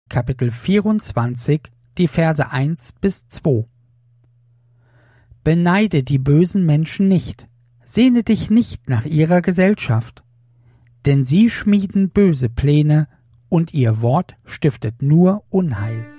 Kapitel 24, die Verse 1 bis 2. Beneide die bösen Menschen nicht, sehne dich nicht nach ihrer Gesellschaft, denn sie schmieden böse Pläne, und ihr Wort stiftet nur Unheil.